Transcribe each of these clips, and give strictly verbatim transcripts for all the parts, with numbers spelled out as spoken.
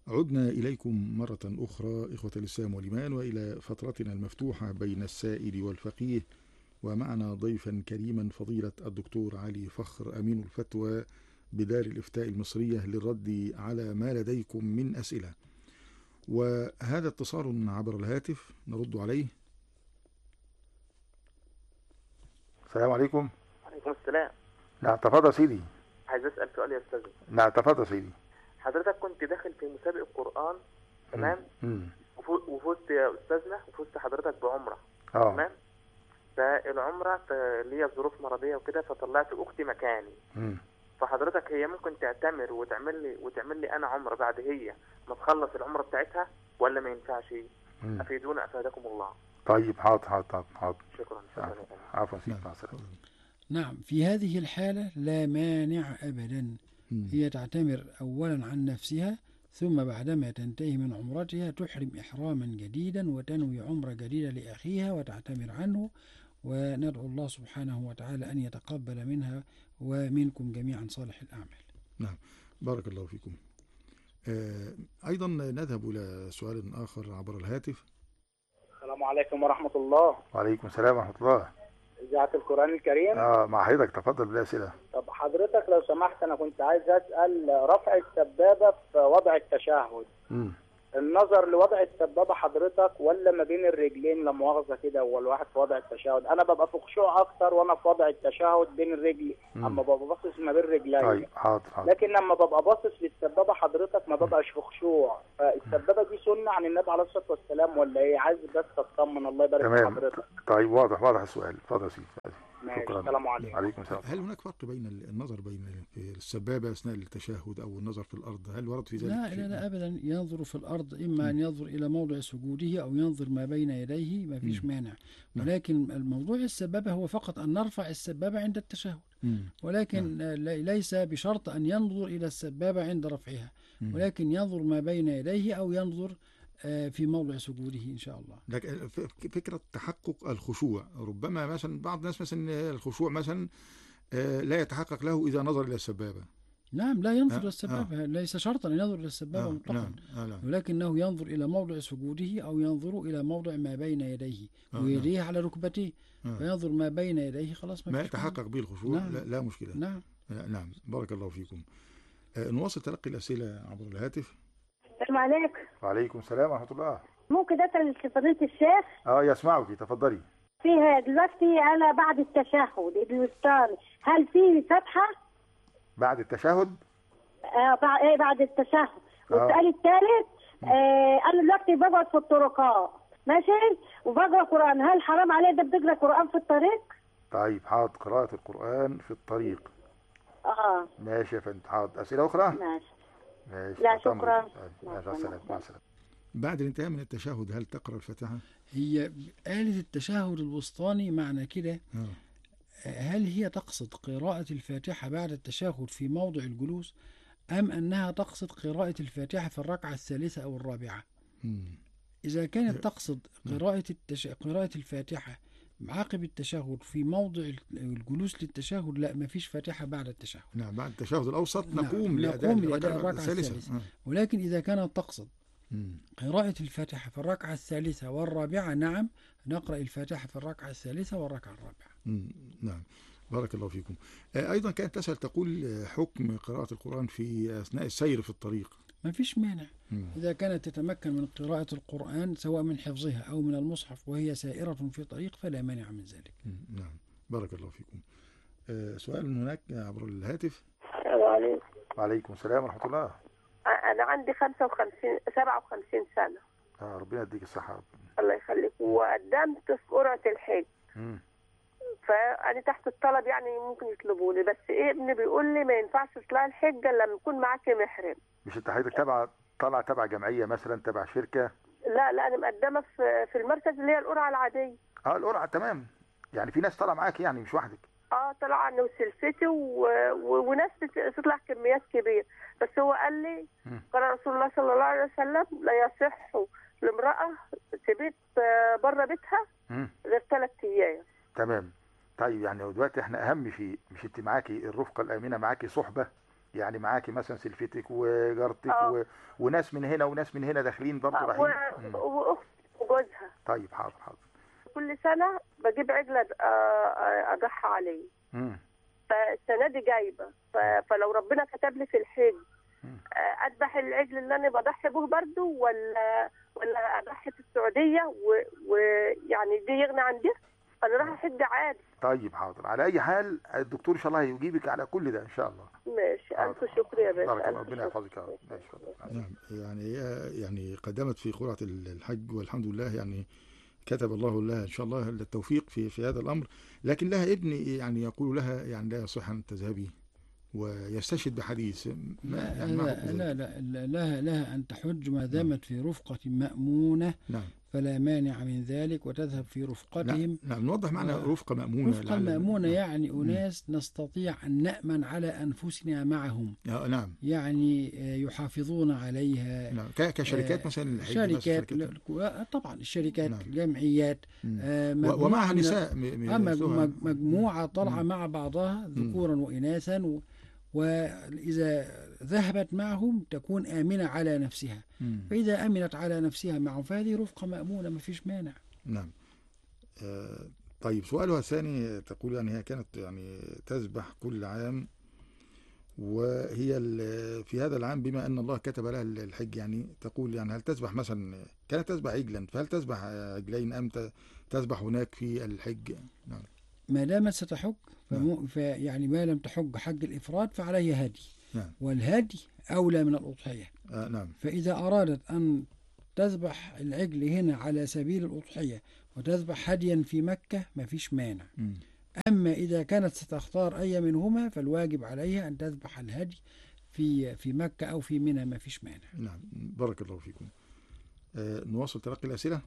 عدنا إليكم مرة أخرى إخوة الإسلام والإيمان، وإلى فترتنا المفتوحة بين السائل والفقيه، ومعنا ضيفا كريما فضيلة الدكتور علي فخر أمين الفتوى بدار الإفتاء المصرية للرد على ما لديكم من أسئلة. وهذا اتصال عبر الهاتف نرد عليه. السلام عليكم. وعليكم السلام. نعم تفضل سيدي. عايز اسال سؤال يا استاذ. نعم تفضل سيدي. حضرتك كنت داخل في مسابقه قران، تمام؟ امم وفزت يا استاذنا، وفزت حضرتك بعمره. اه تمام. فالعمره اللي هي ظروف مرضيه وكده، فطلعت اختي مكاني. امم فحضرتك هي ممكن تعتمر وتعمل لي وتعمل لي انا عمره بعد هي ما تخلص العمره بتاعتها، ولا ما ينفعش؟ افيدونا افادكم الله. طيب حاضر حاضر حاضر. شكرا شكرا. عفوا سيدي. مع السلامه. نعم، في هذه الحالة لا مانع أبدا. مم. هي تعتمر أولا عن نفسها، ثم بعدما تنتهي من عمرتها تحرم إحراما جديدا وتنوي عمرة جديدة لأخيها وتعتمر عنه، وندعو الله سبحانه وتعالى أن يتقبل منها ومنكم جميعا صالح الأعمال. نعم بارك الله فيكم. آه أيضا نذهب إلى سؤال آخر عبر الهاتف. السلام عليكم ورحمة الله. وعليكم السلام ورحمة الله. إذاعة القرآن الكريم. اه مع حضرتك، تفضل بالأسئلة. طب حضرتك لو سمحت، أنا كنت عايز أسأل رفع السبابة في وضع التشهد. امم النظر لوضع السبابة حضرتك ولا ما بين الرجلين، لا مؤاخذة كده، والواحد في وضع التشهد؟ أنا ببقى في خشوع أكتر وأنا في وضع التشهد بين الرجل، أما ببقى باصص ما بين رجلي. طيب حاضر حاضر. لكن لما ببقى باصص للسبابة حضرتك ما ببقاش في خشوع. فالسبابة دي سنة عن النبي عليه الصلاة والسلام ولا إيه؟ عايز بس أطمن. الله يبارك في تمام. حضرتك. طيب واضح واضح السؤال. اتفضل يا سيدي. شكرا. السلام عليكم. وعليكم السلام. هل هناك فرق بين النظر بين السبابة أثناء التشهد أو النظر في الأرض؟ هل ورد في ذلك؟ لا لا لا أبدا، ينظر في الأرض، إما أن ينظر إلى موضع سجوده أو ينظر ما بين يديه، ما فيش مانع. ولكن الموضوع السبابة هو فقط أن نرفع السبابة عند التشهد، ولكن ليس بشرط أن ينظر إلى السبابة عند رفعها، ولكن ينظر ما بين يديه أو ينظر في موضع سجوده إن شاء الله. لكن فكرة تحقق الخشوع، ربما مثلا بعض الناس مثلا الخشوع مثلا لا يتحقق له إذا نظر إلى السبابة. نعم لا ينظر إلى السبابة، آه. ليس شرطا أن ينظر إلى السبابة آه. مطلقا. نعم. آه. نعم. ولكنه ينظر إلى موضع سجوده أو ينظر إلى موضع ما بين يديه، آه. ويديه نعم. على ركبتيه، آه. فينظر ما بين يديه خلاص ما, ما يتحقق به الخشوع. نعم. لا, لا مشكلة. نعم. نعم بارك الله فيكم. آه نواصل تلقي الأسئلة عبر الهاتف. السلام عليكم. وعليكم السلام ورحمة الله. ممكن أسأل فضيلة الشيخ؟ اه يسمعك، تفضلي. فيها دلوقتي أنا بعد التشهد الوسطاني، هل في فتحة؟ بعد التشهد؟ آه بعد إيه بعد التشهد. والسؤال الثالث، آه أنا دلوقتي بقعد في الطرقات ماشي وبقرأ قرآن، هل حرام عليه ده بتقرأ قرآن في الطريق؟ طيب حاضر، قراءة القرآن في الطريق. اه ماشي يا فندم. حاضر. أسئلة أخرى؟ ماشي. ماشي. لا شكرا. مع السلامة. مع السلامة. بعد الانتهاء من التشهد هل تقرأ الفاتحة؟ هي آلة التشهد الوسطاني معنى كده آه. هل هي تقصد قراءة الفاتحة بعد التشهد في موضع الجلوس، أم أنها تقصد قراءة الفاتحة في الركعة الثالثة أو الرابعة؟ مم. إذا كانت تقصد قراءة التش... قراءة الفاتحة عقب التشهد في موضع الجلوس للتشهد، لا ما فيش فاتحة بعد التشهد. نعم بعد التشهد الأوسط نقوم نعم. لأداء نقوم لأداء الركعة الثالثة. الثالثة. آه. ولكن إذا كانت تقصد مم. قراءة الفاتحة في الركعة الثالثة والرابعة، نعم نقرأ الفاتحة في الركعة الثالثة والركعة الرابعة. مم. نعم بارك الله فيكم. أيضا كانت تسأل تقول حكم قراءة القرآن في أثناء السير في الطريق. ما فيش مانع. مم. إذا كانت تتمكن من قراءة القرآن سواء من حفظها أو من المصحف وهي سائرة في طريق فلا مانع من ذلك. مم. نعم بارك الله فيكم. أه سؤال من هناك عبر الهاتف. السلام عليكم. وعليكم السلام ورحمة الله. أنا عندي خمسة وخمسين سبعة وخمسين سنة. آه ربنا يديك الصحة. الله يخليك. وقدمت في قرعة الحج. امم فأنا تحت الطلب يعني ممكن يطلبوني، بس إيه ابني بيقول لي ما ينفعش تطلع الحج إلا لما يكون معاكي محرم. مش أنت حضرتك تبع طالعة تبع جمعية مثلا، تبع شركة؟ لا لا أنا مقدمة في في المركز اللي هي القرعة العادية. اه القرعة تمام. يعني في ناس طالعة معاك يعني مش وحدك؟ اه طلع انا وسلفتي و... و... وناس تطلع كميات كبيرة، بس هو قال لي قال رسول الله صلى الله عليه وسلم لا يصح لامرأة تبيت بره بيتها مم. غير ثلاث ايام. تمام. طيب يعني دلوقتي احنا اهم شيء مش انت معاكي الرفقة الامينة، معاكي صحبة يعني معاكي مثلا سلفتك وجارتك آه. و... وناس من هنا وناس من هنا داخلين برضه آه، رايحين. و- واختي وجوزها. طيب حاضر حاضر. كل سنه بجيب عجله أ- أ- اضحى عليه. مم. فالسنه دي جايبه، ف- فلو ربنا كتب لي في الحج مم. اذبح العجل اللي انا بضحي به برضه، ولا ولا اضحي في السعوديه ويعني دي يغني عن دي؟ انا رايحه حج عادي. طيب حاضر، على اي حال الدكتور ان شاء الله هيجيبك على كل ده ان شاء الله. ماشي، حاضر. الف شكر يا باشا. بارك الله، ألف ربنا شكر. يحفظك يا رب. ماشي اتفضل. نعم يعني هي يعني قدمت في قرعة الحج والحمد لله، يعني كتب الله لها ان شاء الله التوفيق في في هذا الامر، لكن لها ابن يعني يقول لها يعني لا يصح ان تذهبي ويستشهد بحديث. ما يعني ما لا حكم لا, ذلك؟ لا, لا لها لها أن تحج ما دامت في رفقة مأمونة، نعم فلا مانع من ذلك، وتذهب في رفقتهم. نعم, نعم. نوضح معنى و- رفقة مأمونة. رفقة لعل- مأمونة نعم. يعني أناس نستطيع أن نأمن على أنفسنا معهم، آه، نعم يعني آه، يحافظون عليها. نعم ك- كشركات آه، مثلا الحج مثلا شركات، شركات. لا، طبعا الشركات، نعم. جمعيات، مم. آه، و- مجموعة ومعها من- نساء م- م- آه، مج- مثلها. مج- مجموعة طالعة مم. مع بعضها ذكورا وإناثا، و- وإذا ذهبت معهم تكون آمنة على نفسها، مم. فإذا أمنت على نفسها معهم فهذه رفقة مأمونة، ما فيش مانع. نعم. آه، طيب سؤالها الثاني، تقول يعني هي كانت يعني تذبح كل عام، وهي ال- في هذا العام بما أن الله كتب لها الحج، يعني تقول يعني هل تذبح مثلا، كانت تذبح عجلا، فهل تذبح عجلين أم ت- تذبح هناك في الحج؟ نعم. ما دامت ستحج فمو فيعني ما لم تحج حج الإفراد فعليها هدي، نعم. والهدي أولى من الأضحية. آه نعم. فإذا أرادت أن تذبح العجل هنا على سبيل الأضحية وتذبح هديا في مكة ما فيش مانع. مم. أما إذا كانت ستختار أي منهما فالواجب عليها أن تذبح الهدي في في مكة أو في منى، ما فيش مانع. نعم بارك الله فيكم. آه نواصل تلقي الأسئلة.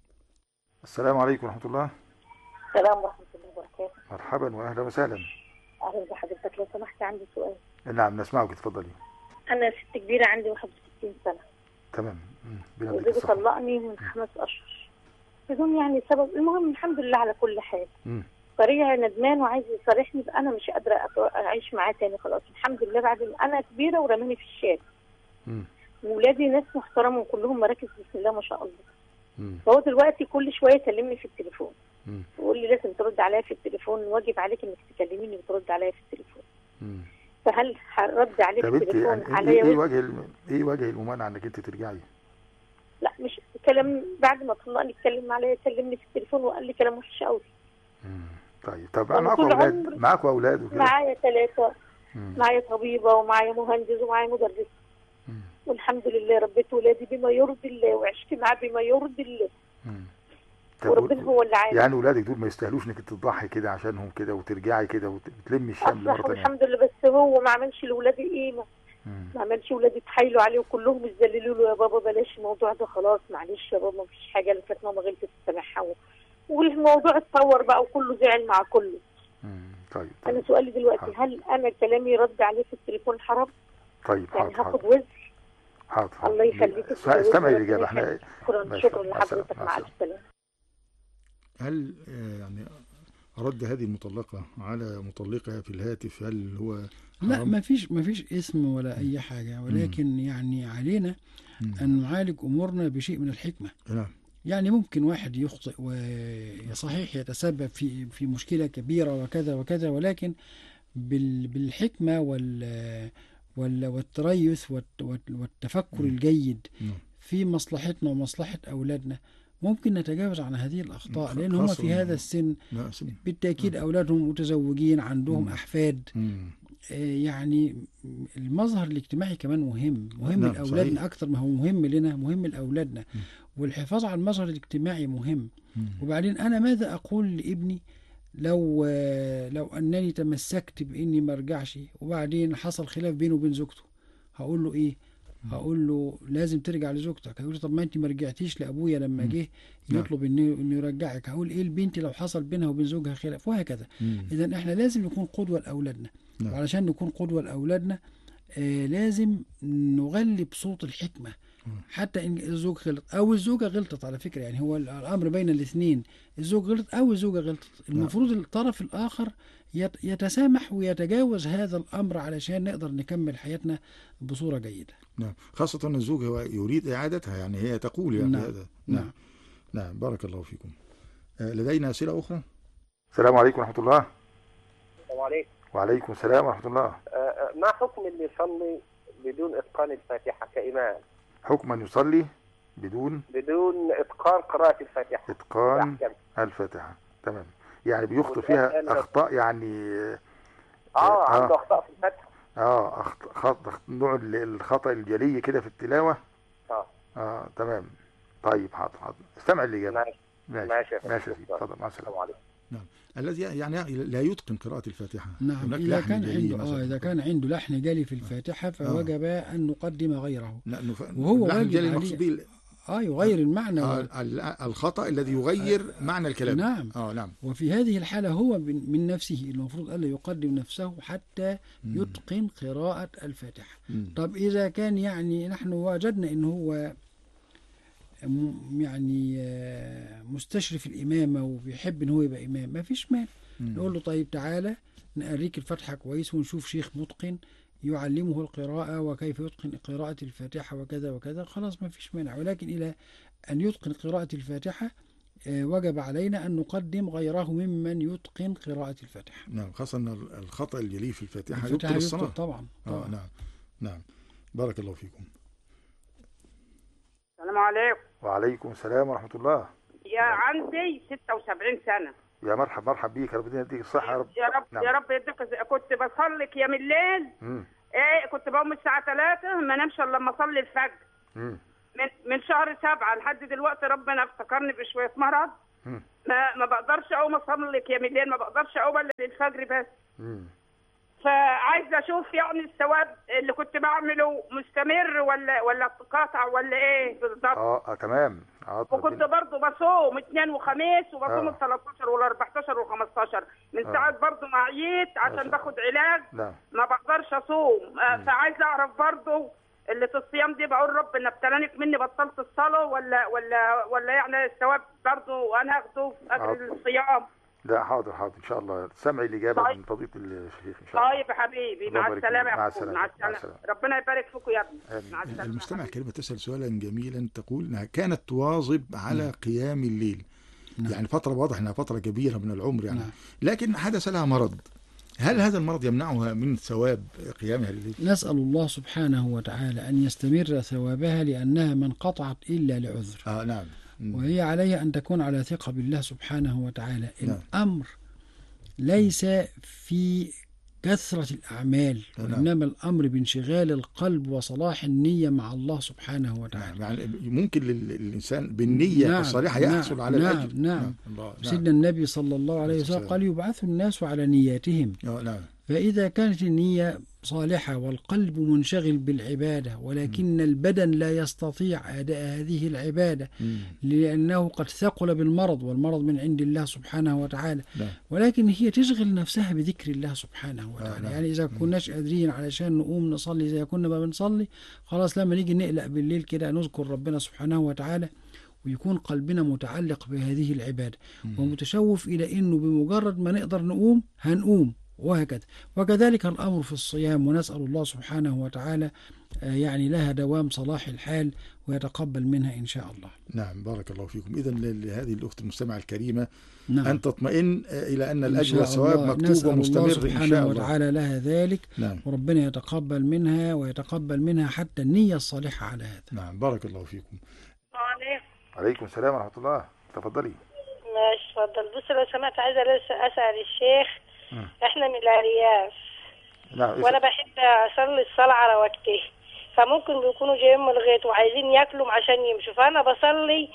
السلام عليكم ورحمة الله. السلام ورحمة الله وبركاته. مرحبا وأهلا وسهلا. أهلا بحضرتك، لو سمحت عندي سؤال. نعم نسمعك، تفضلي. أنا ست كبيرة عندي واحد وستين سنة، تمام. مم. بنا بديك وزوجي الصحة. طلقني من خمس أشهر بدون يعني سبب. المهم الحمد لله على كل حال. مم. فرجع ندمان وعايز يصارحني، أنا مش قادرة أت- أعيش معاه تاني خلاص. الحمد لله بعد ما أنا كبيرة ورماني في الشارع، مم. وولادي ناس محترمة وكلهم مراكز بسم الله ما شاء الله. مم. فهو دلوقتي كل شوية يكلمني في التليفون مم. ويقول لي لازم ترد عليا في التليفون، واجب عليك إنك تكلميني وترد عليا في التليفون. مم. فهل هرد عليه في طب انت التليفون يعني عليا ايه إيه وزر؟ وجه الم... ايه وجه الممانعة انك انت ترجعي؟ لا مش كلام، بعد ما طلقني اتكلم عليا، كلمني في التليفون وقال لي كلام وحش قوي. مم. طيب طب أنا معاكوا طول اولاد عمري معاكوا اولاد وكده؟ معايا ثلاثة، مم. معايا طبيبة ومعايا مهندس ومعايا مدرس، مم. والحمد لله ربيت ولادي بما يرضي الله وعشت معاه بما يرضي الله، مم. طب وربنا هو اللي عارف. يعني ولادك دول ما يستاهلوش انك تضحي كده عشانهم كده وترجعي كده وتلمي الشمل مرة أصلح تانية؟ والحمد لله، بس هو ما عملش لولادي قيمة، مم. ما عملش ولادي يتحايلوا عليه وكلهم يذللوا له، يا بابا بلاش الموضوع ده خلاص، معلش يا بابا ما فيش حاجة، اللي كانت ماما غلطت تسامحها، والموضوع اتطور بقى وكله زعل مع كله. مم. طيب أنا طيب سؤالي دلوقتي، حاضر. هل أنا كلامي رد عليه في التليفون حرام؟ طيب يعني حاضر هاخد حاضر وزر؟ حاضر حاضر. الله يخليك. استمعي الإجابة. احنا شكرا ماشي. شكرا مع السلامة. لحضرتك، مع مع السلامة. السلامة. هل آه، يعني رد هذه المطلقة على مطلقها في الهاتف هل هو لا، حرام؟ ما فيش ما فيش اسم ولا أي حاجة، ولكن يعني علينا مم. أن نعالج أمورنا بشيء من الحكمة. نعم. يعني ممكن واحد يخطئ وصحيح يتسبب في في مشكلة كبيرة وكذا وكذا، ولكن بال- بالحكمة وال وال- والتريث والت- والت- والتفكر الجيد نعم. في مصلحتنا ومصلحة أولادنا ممكن نتجاوز عن هذه الأخطاء، لأن هم خاصة في هذا السن لا سن. بالتأكيد أولادهم متزوجين، عندهم مم. أحفاد. مم. آه، يعني المظهر الاجتماعي كمان مهم مهم نعم، لأولادنا صحيح. أكثر ما هو مهم لنا، مهم لأولادنا. مم. والحفاظ على المظهر الاجتماعي مهم. مم. وبعدين أنا ماذا أقول لابني لو آه، لو أنني تمسكت بإني ما ارجعش وبعدين حصل خلاف بينه وبين زوجته؟ هقول له إيه؟ هقول له لازم ترجع لزوجتك. هيقول لي طب ما انت ما رجعتيش لابويا لما مم. جه نعم. يطلب انه انه يرجعك. هقول ايه البنت لو حصل بينها وبين زوجها خلاف، وهكذا. مم. اذا احنا لازم نكون قدوه لاولادنا. نعم. وعلشان نكون قدوه لاولادنا آه لازم نغلب صوت الحكمه، حتى إن الزوج غلط أو الزوجة غلطت، على فكرة يعني هو الأمر بين الاثنين، الزوج غلط أو الزوجة غلطت، المفروض الطرف الآخر يتسامح ويتجاوز هذا الأمر علشان نقدر نكمل حياتنا بصورة جيدة. نعم، خاصة أن الزوج هو يريد إعادتها، يعني هي تقول يعني نعم. هذا. نعم. نعم. نعم، بارك الله فيكم. آه لدينا أسئلة أخرى. السلام عليكم ورحمة الله. السلام عليكم. وعليكم السلام ورحمة الله. آه ما حكم اللي يصلي بدون إتقان الفاتحة كإمام؟ حكم أن يصلي بدون بدون إتقان قراءة الفاتحة. إتقان الفاتحة، تمام. يعني بيخطئ فيها أخطاء يعني آه عنده أخطاء في الفاتحة. آه أخطاء، نوع الخطأ الجلي كده في التلاوة. آه آه تمام. طيب حاضر حاضر، استمع الإجابة. ماشي ماشي ماشي. تفضل، مع السلامة. عليكم. نعم، الذي يعني لا يتقن قراءة الفاتحة. نعم، إذا كان عنده آه إذا كان عنده لحن جلي في الفاتحة فوجب آه. أن نقدم غيره. لا ف... وهو واجب عليه اه يغير المعنى آه و... الخطأ الذي يغير آه. معنى الكلام. نعم. آه نعم. وفي هذه الحالة هو من نفسه المفروض ألا يقدم نفسه حتى يتقن قراءة الفاتحة. مم. طب إذا كان يعني نحن وجدنا إنه هو يعني مستشرف الإمامة وبيحب إن هو يبقى إمام، ما فيش مانع نقول له طيب تعالى نقريك الفاتحة كويس ونشوف شيخ متقن يعلمه القراءة وكيف يتقن قراءة الفاتحة وكذا وكذا، خلاص ما فيش مانع. ولكن إلى أن يتقن قراءة الفاتحة وجب علينا أن نقدم غيره ممن يتقن قراءة الفاتحة. نعم، خاصة أن الخطأ الجلي في الفاتحة, الفاتحة يبطل الصلاة طبعا, طبعا. آه نعم نعم. بارك الله فيكم. السلام عليكم. وعليكم السلام ورحمة الله. يا عندي ستة وسبعين سنة. يا مرحب مرحب بيك، ربنا يديك الصحة يا رب. يا رب نعم. يا رب يديك. كنت بصلي قيام الليل. مم. ايه كنت بقوم الساعة ثلاثة ما نمشي الا لما اصلي الفجر. مم. من من شهر سبعة لحد دلوقتي ربنا افتكرني بشوية مرض. مم. ما ما بقدرش اقوم اصلي قيام الليل، ما بقدرش اقوم الا للفجر بس. مم. فعايزه اشوف يعني الثواب اللي كنت بعمله مستمر ولا ولا قاطع ولا ايه بالظبط. اه اه تمام. وكنت برضه بصوم اثنين وخميس وبصوم ال ثلاثتاشر وال اربعتاشر وال خمستاشر من آه. ساعات برضه ما عييت عشان باخد علاج. لا. ما بقدرش اصوم. آه فعايزه اعرف برضه اللي في الصيام دي بقول ربنا ابتلاني مني بطلت الصلاه ولا ولا ولا يعني الثواب برضه انا اخده في اجر الصيام. لا حاضر حاضر ان شاء الله تسمعي الاجابه طيب. من فضيله الشيخ ان شاء الله. طيب يا حبيبي مع السلامه. مع السلامه. مع السلامه. ربنا يبارك فيكم يا ابني. مع السلامه. المستمع الكريمه تسال سؤالا جميلا، تقول انها كانت تواظب على نعم. قيام الليل. نعم. يعني فتره واضح انها فتره كبيره من العمر يعني نعم. لكن حدث لها مرض، هل هذا المرض يمنعها من ثواب قيامها الليل؟ نسال الله سبحانه وتعالى ان يستمر ثوابها لانها ما انقطعت الا لعذر. اه نعم. وهي عليها ان تكون على ثقه بالله سبحانه وتعالى. نعم. الامر ليس في كثرة الأعمال وإنما الأمر بانشغال القلب وصلاح النية مع الله سبحانه وتعالى. يعني ممكن للإنسان بالنية نعم الصالحة يحصل نعم على نعم الأجر. نعم, نعم. سيدنا النبي صلى الله عليه وسلم قال يبعث الناس على نياتهم. نعم. فإذا كانت النية صالحة والقلب منشغل بالعبادة ولكن م. البدن لا يستطيع أداء هذه العبادة م. لأنه قد ثقل بالمرض والمرض من عند الله سبحانه وتعالى لا. ولكن هي تشغل نفسها بذكر الله سبحانه وتعالى. آه يعني إذا كناش قادرين علشان نقوم نصلي زي كنا ما بنصلي خلاص لما نيجي نقلق بالليل كده نذكر ربنا سبحانه وتعالى ويكون قلبنا متعلق بهذه العبادة م. ومتشوف إلى أنه بمجرد ما نقدر نقوم هنقوم وهكذا. وكذلك الأمر في الصيام ونسأل الله سبحانه وتعالى يعني لها دوام صلاح الحال ويتقبل منها إن شاء الله. نعم بارك الله فيكم. إذن لهذه الأخت المستمعة الكريمة نعم. أن تطمئن إلى أن الأجر والثواب مكتوب ومستمر إن شاء الله سبحانه وتعالى لها ذلك. نعم. وربنا يتقبل منها ويتقبل منها حتى النية الصالحة على هذا. نعم بارك الله فيكم. عليكم. عليكم السلام ورحمة الله. تفضلي. ماشي اتفضل. بص لو سمحت عايزة أسأل الشيخ م. احنا من الأرياف نعم. وانا بحب اصلي الصلاة على وقتها فممكن بيكونوا جايين من الغيط وعايزين ياكلوا عشان يمشوا فانا بصلي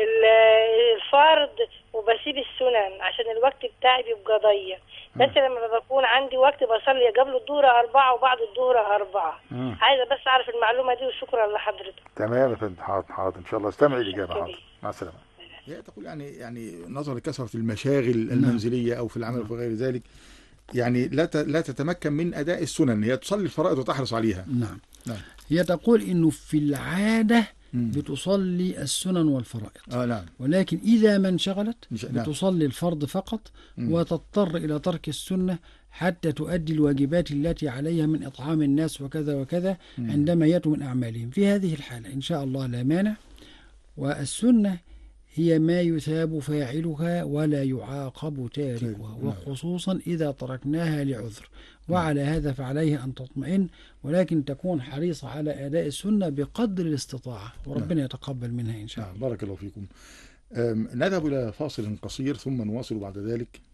الفرض وبسيب السنن عشان الوقت بتاعي بيبقى ضيق بس لما بكون عندي وقت بصلي قبل الظهر أربعة وبعد الظهر أربعة. عايزة بس أعرف المعلومة دي وشكرا لحضرتك. تمام يا فندم. حاضر حاضر إن شاء الله استمعي الإجابة. حاضر مع السلامة. هي تقول يعني يعني نظرا لكثرة المشاغل المنزلية أو في العمل وفي غير ذلك يعني لا لا تتمكن من أداء السنن، هي تصلي الفرائض وتحرص عليها. نعم. نعم. هي تقول إنه في العادة مم. بتصلي السنن والفرائض. آه نعم. ولكن إذا ما انشغلت نعم. بتصلي الفرض فقط، مم. وتضطر إلى ترك السنة حتى تؤدي الواجبات التي عليها من إطعام الناس وكذا وكذا مم. عندما يأتوا من أعمالهم. في هذه الحالة إن شاء الله لا مانع. والسنة هي ما يثاب فاعلها ولا يعاقب تاركها، وخصوصا إذا تركناها لعذر. وعلى هذا فعليه أن تطمئن، ولكن تكون حريصة على أداء السنة بقدر الاستطاعة، وربنا يتقبل منها إن شاء الله. بارك الله فيكم. نذهب إلى فاصل قصير ثم نواصل بعد ذلك.